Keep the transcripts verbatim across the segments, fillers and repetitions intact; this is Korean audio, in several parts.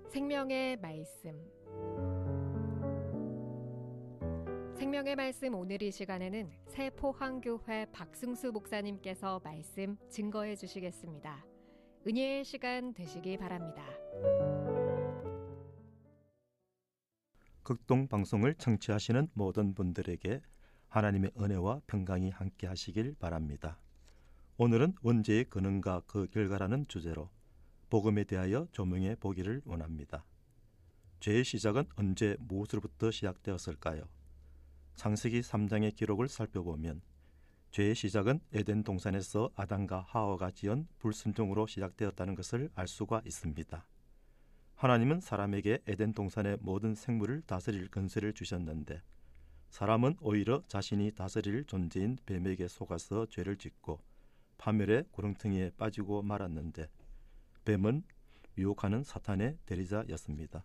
생명의 말씀. 생명의 말씀 오늘 이 시간에는 새포항교회 박승수 목사님께서 말씀 증거해 주시겠습니다. 은혜의 시간 되시기 바랍니다. 극동 방송을 청취하시는 모든 분들에게 하나님의 은혜와 평강이 함께 하시길 바랍니다. 오늘은 원죄의 근원과 그 결과라는 주제로 복음에 대하여 조명해 보기를 원합니다. 죄의 시작은 언제 무엇으로부터 시작되었을까요? 창세기 삼 장의 기록을 살펴보면 죄의 시작은 에덴 동산에서 아담과 하와가 지은 불순종으로 시작되었다는 것을 알 수가 있습니다. 하나님은 사람에게 에덴 동산의 모든 생물을 다스릴 권세를 주셨는데 사람은 오히려 자신이 다스릴 존재인 뱀에게 속아서 죄를 짓고 파멸의 구렁텅이에 빠지고 말았는데 뱀은 유혹하는 사탄의 대리자였습니다.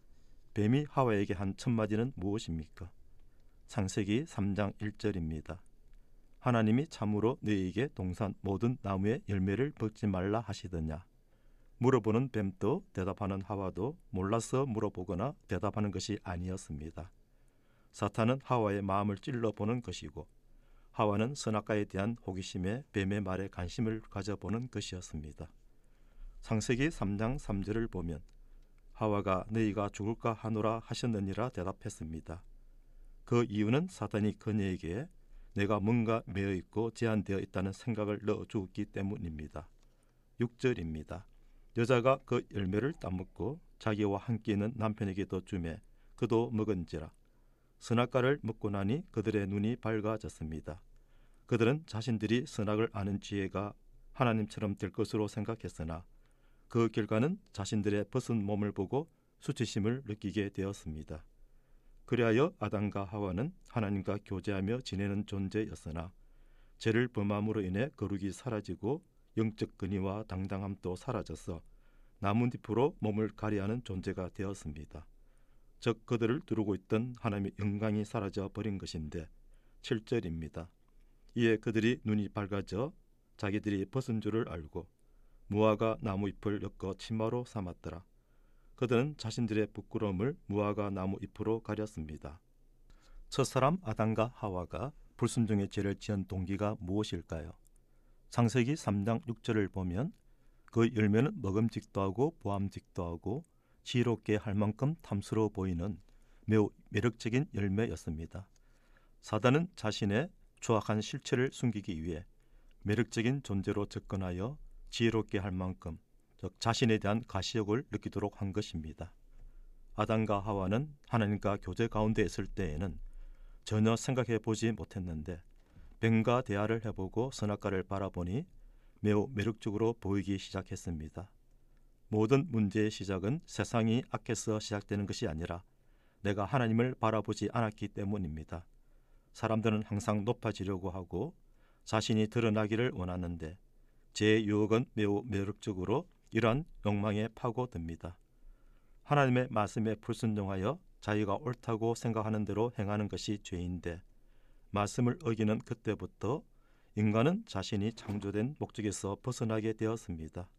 뱀이 하와에게 한 첫마디는 무엇입니까? 창세기 삼 장 일 절입니다. 하나님이 참으로 너희에게 동산 모든 나무의 열매를 먹지 말라 하시더냐? 물어보는 뱀도 대답하는 하와도 몰라서 물어보거나 대답하는 것이 아니었습니다. 사탄은 하와의 마음을 찔러보는 것이고 하와는 선악과에 대한 호기심에 뱀의 말에 관심을 가져보는 것이었습니다. 창세기 삼 장 삼 절을 보면 하와가 너희가 죽을까 하노라 하셨느니라 대답했습니다. 그 이유는 사탄이 그녀에게 내가 뭔가 매어있고 제한되어 있다는 생각을 넣어주었기 때문입니다. 육 절입니다. 여자가 그 열매를 따먹고 자기와 함께 있는 남편에게도 주매 그도 먹은지라. 선악과를 먹고 나니 그들의 눈이 밝아졌습니다. 그들은 자신들이 선악을 아는 지혜가 하나님처럼 될 것으로 생각했으나 그 결과는 자신들의 벗은 몸을 보고 수치심을 느끼게 되었습니다. 그리하여 아담과 하와는 하나님과 교제하며 지내는 존재였으나 죄를 범함으로 인해 거룩이 사라지고 영적 근위와 당당함도 사라져서 나뭇잎으로 몸을 가리하는 존재가 되었습니다. 즉 그들을 두르고 있던 하나님의 영광이 사라져 버린 것인데 칠 절입니다. 이에 그들이 눈이 밝아져 자기들이 벗은 줄을 알고 무화과 나무잎을 엮어 치마로 삼았더라. 그들은 자신들의 부끄러움을 무화과 나무 잎으로 가렸습니다. 첫사람 아담과 하와가 불순종의 죄를 지은 동기가 무엇일까요? 창세기 삼 장 육 절을 보면 그 열매는 먹음직도 하고 보암직도 하고 지혜롭게 할 만큼 탐스러워 보이는 매우 매력적인 열매였습니다. 사단은 자신의 추악한 실체를 숨기기 위해 매력적인 존재로 접근하여 지혜롭게 할 만큼 즉 자신에 대한 가시욕을 느끼도록 한 것입니다. 아담과 하와는 하나님과 교제 가운데 있을 때에는 전혀 생각해 보지 못했는데 뱀과 대화를 해보고 선악과를 바라보니 매우 매력적으로 보이기 시작했습니다. 모든 문제의 시작은 세상이 악해서 시작되는 것이 아니라 내가 하나님을 바라보지 않았기 때문입니다. 사람들은 항상 높아지려고 하고 자신이 드러나기를 원하는데 죄의 유혹은 매우 매력적으로 이러한 욕망에 파고듭니다. 하나님의 말씀에 불순종하여 자기가 옳다고 생각하는 대로 행하는 것이 죄인데 말씀을 어기는 그때부터 인간은 자신이 창조된 목적에서 벗어나게 되었습니다.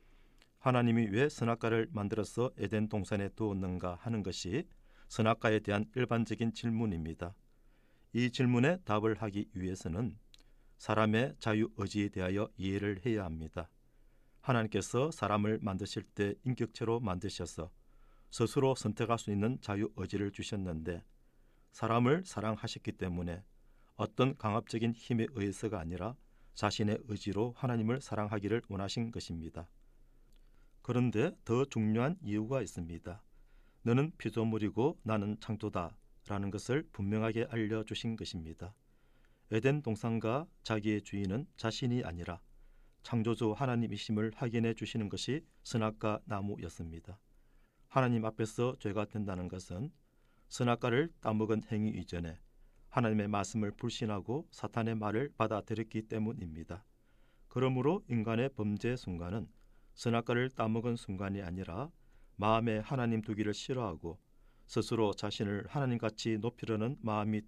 하나님이 왜 선악과를 만들어서 에덴 동산에 두었는가 하는 것이 선악과에 대한 일반적인 질문입니다. 이 질문에 답을 하기 위해서는 사람의 자유의지에 대하여 이해를 해야 합니다. 하나님께서 사람을 만드실 때 인격체로 만드셔서 스스로 선택할 수 있는 자유의지를 주셨는데 사람을 사랑하셨기 때문에 어떤 강압적인 힘에 의해서가 아니라 자신의 의지로 하나님을 사랑하기를 원하신 것입니다. 그런데 더 중요한 이유가 있습니다. 너는 피조물이고 나는 창조다 라는 것을 분명하게 알려주신 것입니다. 에덴 동산과 자기의 주인은 자신이 아니라 창조주 하나님이심을 확인해 주시는 것이 선악과 나무였습니다. 하나님 앞에서 죄가 된다는 것은 선악과를 따먹은 행위 이전에 하나님의 말씀을 불신하고 사탄의 말을 받아들였기 때문입니다. 그러므로 인간의 범죄 순간은 선악과를 따먹은 순간이 아니라 마음에 하나님 두기를 싫어하고 스스로 자신을 하나님같이 높이려는 마음이